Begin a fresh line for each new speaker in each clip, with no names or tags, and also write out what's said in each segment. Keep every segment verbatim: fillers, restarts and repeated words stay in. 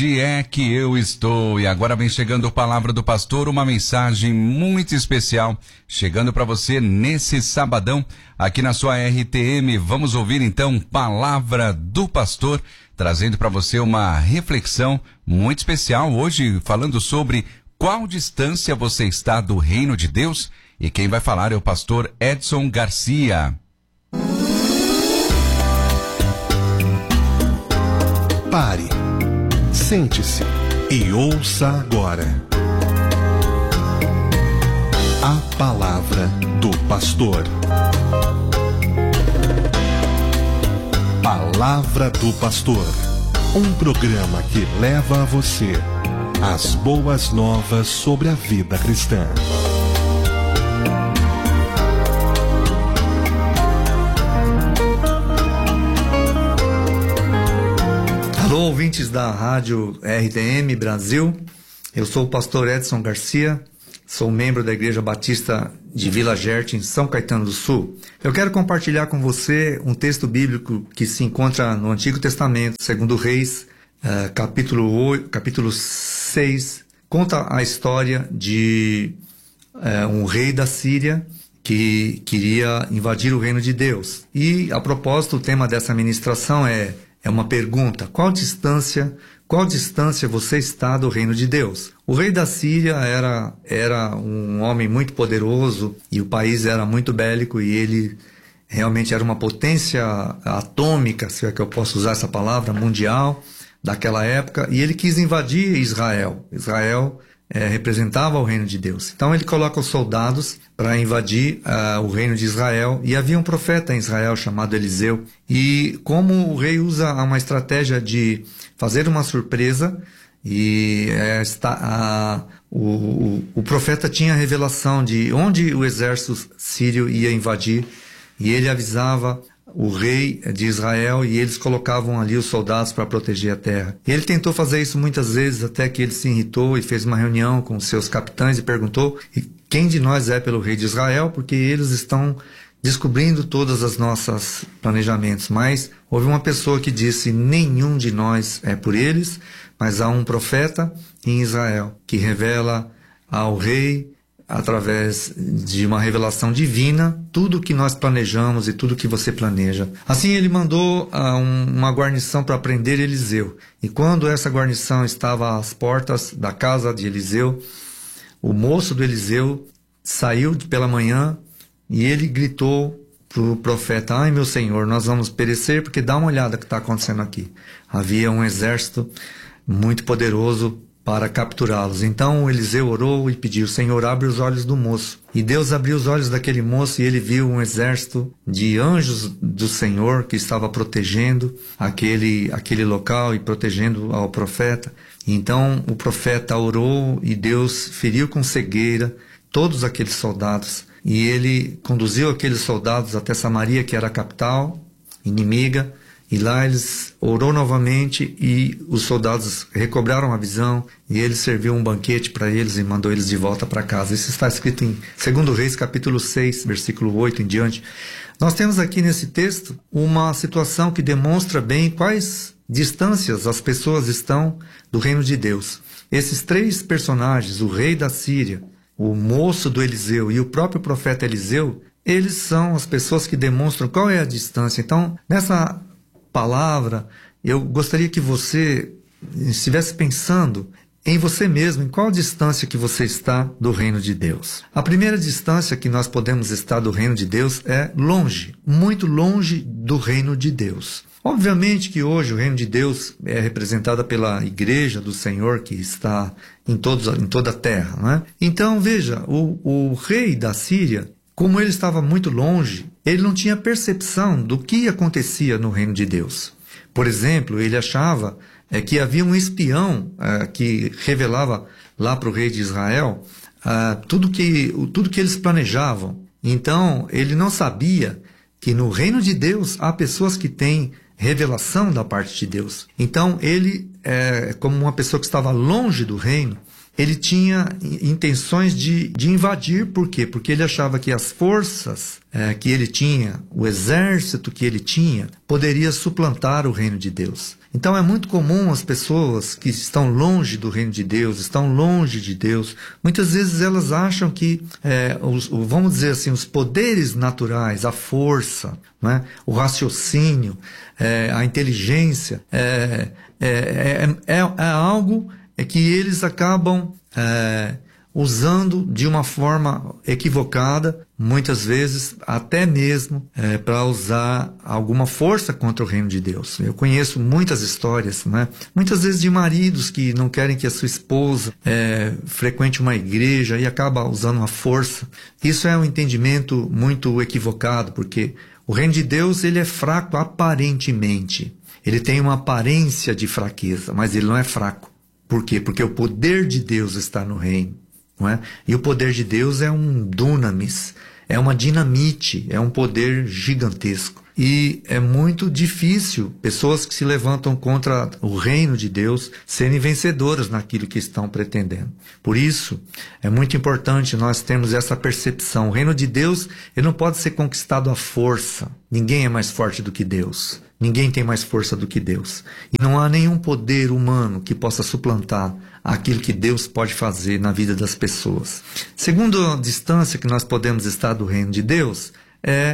Onde é que eu estou? E agora vem chegando a Palavra do Pastor, uma mensagem muito especial, chegando para você nesse sabadão, aqui na sua R T M. Vamos ouvir então Palavra do Pastor, trazendo para você uma reflexão muito especial, hoje falando sobre qual distância você está do reino de Deus, e quem vai falar é o pastor Edson Garcia.
Pare, sente-se e ouça agora a Palavra do Pastor. Palavra do Pastor, um programa que leva a você as boas novas sobre a vida cristã.
Alô, ouvintes da Rádio R T M Brasil, eu sou o pastor Edson Garcia, sou membro da Igreja Batista de Vila Gerte, em São Caetano do Sul. Eu quero compartilhar com você um texto bíblico que se encontra no Antigo Testamento, segundo Reis, uh, capítulo, oito, capítulo seis, conta a história de uh, um rei da Síria que queria invadir o reino de Deus. E, a propósito, o tema dessa ministração é É uma pergunta: qual distância, qual distância você está do reino de Deus? O rei da Síria era, era um homem muito poderoso e o país era muito bélico, e ele realmente era uma potência atômica, se é que eu posso usar essa palavra, mundial, daquela época, e ele quis invadir Israel. Israel é, representava o reino de Deus. Então ele coloca os soldados para invadir uh, o reino de Israel, e havia um profeta em Israel chamado Eliseu, e como o rei usa uma estratégia de fazer uma surpresa, e é, está, uh, o, o, o profeta tinha a revelação de onde o exército sírio ia invadir, e ele avisava o rei de Israel, e eles colocavam ali os soldados para proteger a terra. Ele tentou fazer isso muitas vezes, até que ele se irritou e fez uma reunião com seus capitães e perguntou: quem de nós é pelo rei de Israel? Porque eles estão descobrindo todas as nossas planejamentos. Mas houve uma pessoa que disse: nenhum de nós é por eles, mas há um profeta em Israel que revela ao rei, através de uma revelação divina, tudo o que nós planejamos e tudo o que você planeja. Assim ele mandou uh, um, uma guarnição para prender Eliseu. E quando essa guarnição estava às portas da casa de Eliseu, o moço do Eliseu saiu pela manhã e ele gritou para o profeta: ai, meu senhor, nós vamos perecer, porque dá uma olhada o que está acontecendo aqui. Havia um exército muito poderoso para capturá-los. Então Eliseu orou e pediu: Senhor, abre os olhos do moço. E Deus abriu os olhos daquele moço, e ele viu um exército de anjos do Senhor que estava protegendo aquele, aquele local e protegendo ao profeta. Então o profeta orou e Deus feriu com cegueira todos aqueles soldados. E ele conduziu aqueles soldados até Samaria, que era a capital inimiga. E lá eles orou novamente, e os soldados recobraram a visão, e ele serviu um banquete para eles e mandou eles de volta para casa. Isso está escrito em segundo Reis, capítulo seis, versículo oito em diante. Nós temos aqui nesse texto uma situação que demonstra bem quais distâncias as pessoas estão do reino de Deus. Esses três personagens, o rei da Síria, o moço do Eliseu e o próprio profeta Eliseu, eles são as pessoas que demonstram qual é a distância. Então, nessa palavra, eu gostaria que você estivesse pensando em você mesmo, em qual distância que você está do reino de Deus. A primeira distância que nós podemos estar do reino de Deus é longe, muito longe do reino de Deus. Obviamente que hoje o reino de Deus é representado pela igreja do Senhor, que está em, todos, em toda a terra, né? Então veja, o, o rei da Síria, como ele estava muito longe, ele não tinha percepção do que acontecia no reino de Deus. Por exemplo, ele achava é, que havia um espião é, que revelava lá para o rei de Israel é, tudo que, tudo que eles planejavam. Então, ele não sabia que no reino de Deus há pessoas que têm revelação da parte de Deus. Então, ele, é, como uma pessoa que estava longe do reino, ele tinha intenções de, de invadir. Por quê? Porque ele achava que as forças é, que ele tinha, o exército que ele tinha, poderia suplantar o reino de Deus. Então é muito comum as pessoas que estão longe do reino de Deus, estão longe de Deus, muitas vezes elas acham que, é, os, vamos dizer assim, os poderes naturais, a força, né, o raciocínio, é, a inteligência, é, é, é, é, é algo é que eles acabam é, usando de uma forma equivocada, muitas vezes até mesmo é, para usar alguma força contra o reino de Deus. Eu conheço muitas histórias, né? Muitas vezes de maridos que não querem que a sua esposa é, frequente uma igreja e acaba usando uma força. Isso é um entendimento muito equivocado, porque o reino de Deus ele é fraco aparentemente. Ele tem uma aparência de fraqueza, mas ele não é fraco. Por quê? Porque o poder de Deus está no reino. Não é? E o poder de Deus é um dunamis, é uma dinamite, é um poder gigantesco. E é muito difícil pessoas que se levantam contra o reino de Deus serem vencedoras naquilo que estão pretendendo. Por isso, é muito importante nós termos essa percepção. O reino de Deus ele não pode ser conquistado à força. Ninguém é mais forte do que Deus. Ninguém tem mais força do que Deus. E não há nenhum poder humano que possa suplantar aquilo que Deus pode fazer na vida das pessoas. Segundo a distância que nós podemos estar do reino de Deus, é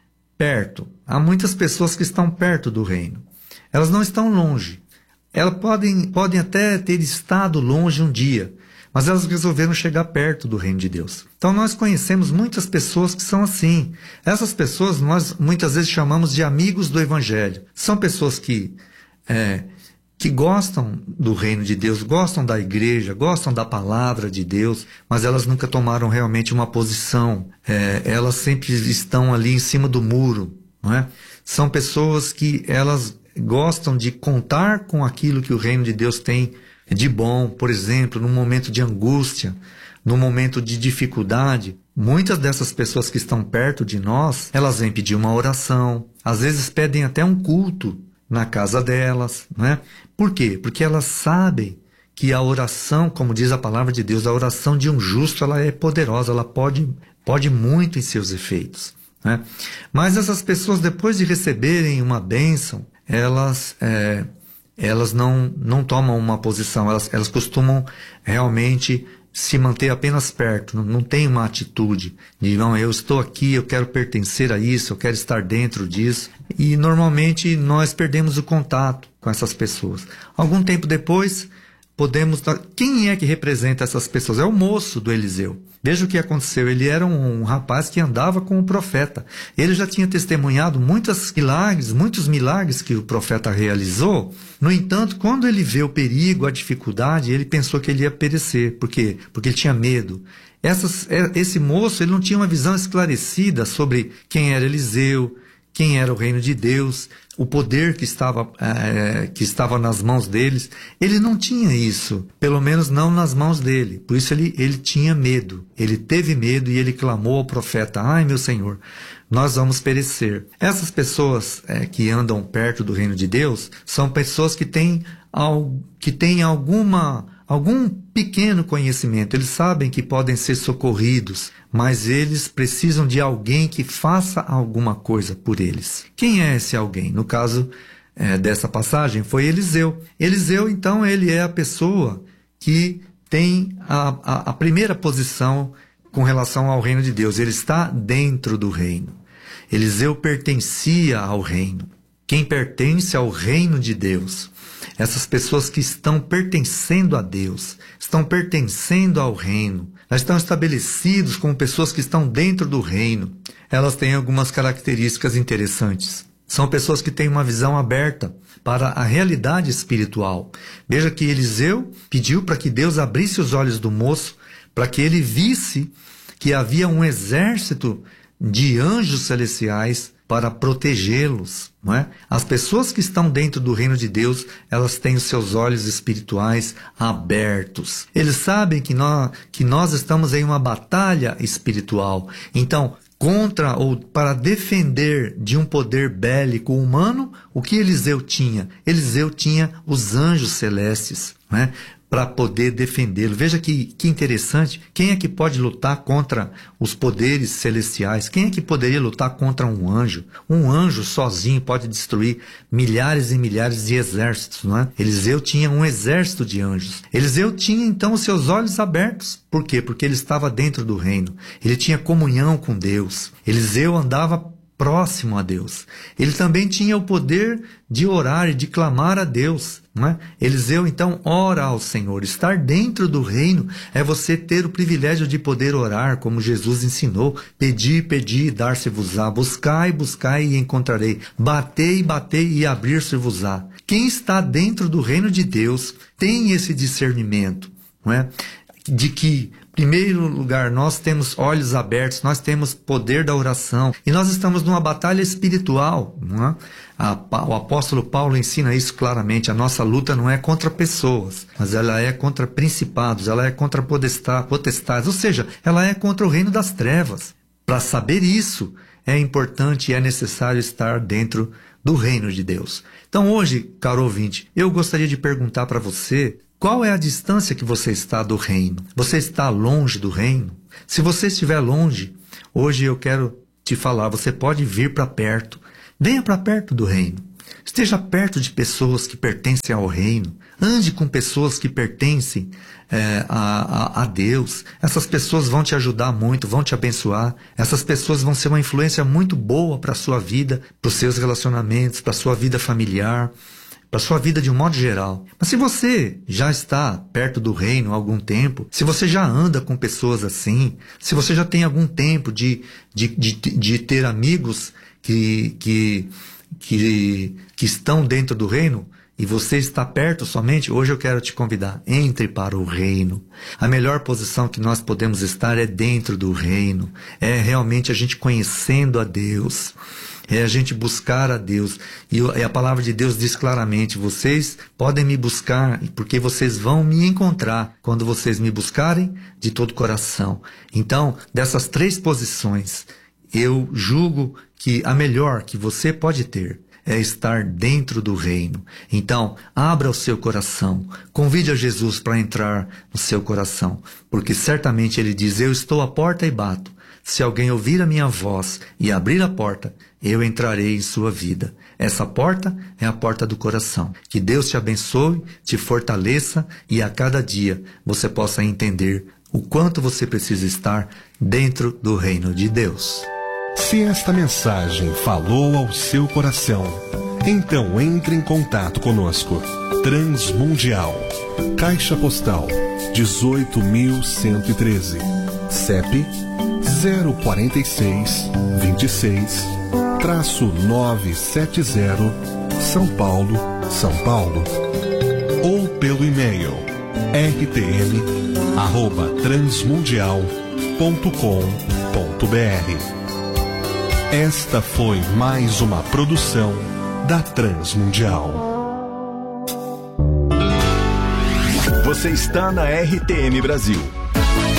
perto. Há muitas pessoas que estão perto do reino. Elas não estão longe. Elas podem, podem até ter estado longe um dia, mas elas resolveram chegar perto do reino de Deus. Então nós conhecemos muitas pessoas que são assim. Essas pessoas nós muitas vezes chamamos de amigos do Evangelho. São pessoas que, é, que gostam do reino de Deus, gostam da igreja, gostam da palavra de Deus, mas elas nunca tomaram realmente uma posição. É, elas sempre estão ali em cima do muro, não é? São pessoas que elas gostam de contar com aquilo que o reino de Deus tem de bom. Por exemplo, num momento de angústia, num momento de dificuldade, muitas dessas pessoas que estão perto de nós, elas vêm pedir uma oração, às vezes pedem até um culto na casa delas, né? Por quê? Porque elas sabem que a oração, como diz a palavra de Deus, a oração de um justo, ela é poderosa, ela pode, pode muito em seus efeitos, né? Mas essas pessoas, depois de receberem uma bênção, elas... É, elas não, não tomam uma posição, elas, elas costumam realmente se manter apenas perto, não, não tem uma atitude de, não, eu estou aqui, eu quero pertencer a isso, eu quero estar dentro disso. E normalmente nós perdemos o contato com essas pessoas. Algum tempo depois, podemos... Quem é que representa essas pessoas? É o moço do Eliseu. Veja o que aconteceu. Ele era um, um rapaz que andava com o profeta. Ele já tinha testemunhado muitos milagres, muitos milagres que o profeta realizou. No entanto, quando ele vê o perigo, a dificuldade, ele pensou que ele ia perecer. Por quê? Porque ele tinha medo. Essas, esse moço ele não tinha uma visão esclarecida sobre quem era Eliseu, quem era o reino de Deus, o poder que estava, é, que estava nas mãos deles. Ele não tinha isso, pelo menos não nas mãos dele. Por isso ele, ele tinha medo. Ele teve medo e ele clamou ao profeta: ai, meu Senhor, nós vamos perecer. Essas pessoas é, que andam perto do reino de Deus são pessoas que têm, que têm alguma... algum pequeno conhecimento. Eles sabem que podem ser socorridos, mas eles precisam de alguém que faça alguma coisa por eles. Quem é esse alguém? No caso é, dessa passagem, foi Eliseu. Eliseu, então, ele é a pessoa que tem a, a, a primeira posição com relação ao reino de Deus. Ele está dentro do reino. Eliseu pertencia ao reino. Quem pertence ao reino de Deus, essas pessoas que estão pertencendo a Deus, estão pertencendo ao reino, elas estão estabelecidos como pessoas que estão dentro do reino. Elas têm algumas características interessantes. São pessoas que têm uma visão aberta para a realidade espiritual. Veja que Eliseu pediu para que Deus abrisse os olhos do moço, para que ele visse que havia um exército de anjos celestiais para protegê-los, não é? As pessoas que estão dentro do reino de Deus, elas têm os seus olhos espirituais abertos. Eles sabem que nós, que nós estamos em uma batalha espiritual. Então, contra ou para defender de um poder bélico humano, o que Eliseu tinha? Eliseu tinha os anjos celestes, não é? para poder defendê-lo. Veja que, que interessante. Quem é que pode lutar contra os poderes celestiais? Quem é que poderia lutar contra um anjo? Um anjo sozinho pode destruir milhares e milhares de exércitos, não é? Eliseu tinha um exército de anjos. Eliseu tinha então os seus olhos abertos. Por quê? Porque ele estava dentro do reino. Ele tinha comunhão com Deus. Eliseu andava próximo a Deus. Ele também tinha o poder de orar e de clamar a Deus, não é? Eliseu então ora ao Senhor. Estar dentro do reino é você ter o privilégio de poder orar, como Jesus ensinou: pedi, pedi e dar-se-vos-á, buscai, buscai e encontrarei, batei, batei e abrir-se-vos-á. Quem está dentro do reino de Deus tem esse discernimento, não é? De que, em primeiro lugar, nós temos olhos abertos, nós temos poder da oração, e nós estamos numa batalha espiritual, não é? A, o apóstolo Paulo ensina isso claramente. A nossa luta não é contra pessoas, mas ela é contra principados, ela é contra potestades, ou seja, ela é contra o reino das trevas. Para saber isso, é importante e é necessário estar dentro do reino de Deus. Então hoje, caro ouvinte, eu gostaria de perguntar para você: qual é a distância que você está do reino? Você está longe do reino? Se você estiver longe, hoje eu quero te falar, você pode vir para perto. Venha para perto do reino. Esteja perto de pessoas que pertencem ao reino. Ande com pessoas que pertencem é, a, a, a Deus. Essas pessoas vão te ajudar muito, vão te abençoar. Essas pessoas vão ser uma influência muito boa para a sua vida, para os seus relacionamentos, para a sua vida familiar, para a sua vida de um modo geral. Mas se você já está perto do reino há algum tempo, se você já anda com pessoas assim, se você já tem algum tempo de, de, de, de ter amigos que, que, que, que estão dentro do reino, e você está perto somente, hoje eu quero te convidar: entre para o reino. A melhor posição que nós podemos estar é dentro do reino. É realmente a gente conhecendo a Deus. É a gente buscar a Deus. E a palavra de Deus diz claramente: vocês podem me buscar, porque vocês vão me encontrar quando vocês me buscarem de todo o coração. Então, dessas três posições, eu julgo que a melhor que você pode ter é estar dentro do reino. Então, abra o seu coração, convide a Jesus para entrar no seu coração, porque certamente ele diz: eu estou à porta e bato. Se alguém ouvir a minha voz e abrir a porta, eu entrarei em sua vida. Essa porta é a porta do coração. Que Deus te abençoe, te fortaleça e a cada dia você possa entender o quanto você precisa estar dentro do reino de Deus.
Se esta mensagem falou ao seu coração, então entre em contato conosco. Transmundial, Caixa Postal dezoito mil cento e treze, C E P zero quatro seis, vinte e seis, novecentos e setenta, São Paulo, São Paulo. Ou pelo e-mail r t m arroba transmundial ponto com ponto b r. Esta foi mais uma produção da Transmundial.
Você está na R T M Brasil,